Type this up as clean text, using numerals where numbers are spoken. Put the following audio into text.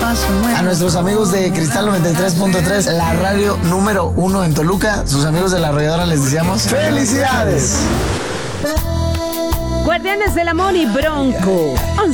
A nuestros amigos de Cristal 93.3, la radio número 1 en Toluca, sus amigos de la arrolladora, les deseamos ¡felicidades! Guardianes del Amor y Bronco,